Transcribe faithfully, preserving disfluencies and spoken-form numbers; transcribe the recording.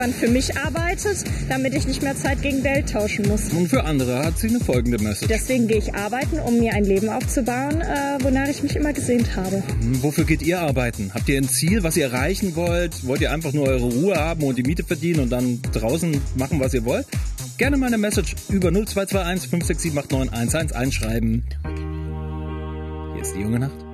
man für mich arbeitet, damit ich nicht mehr Zeit gegen Geld tauschen muss. Und für andere hat sie eine folgende Message. Deswegen gehe ich arbeiten, um mir ein Leben aufzubauen, äh, wonach ich mich immer gesehnt habe. Hm, wofür geht ihr arbeiten? Habt ihr ein Ziel, was ihr erreichen wollt? Wollt ihr einfach nur eure Ruhe haben und die Miete verdienen und dann draußen machen, was ihr wollt? Gerne mal eine Message über null zwei zwei eins fünf sechs sieben acht neun eins eins einschreiben. Hier ist die junge Nacht.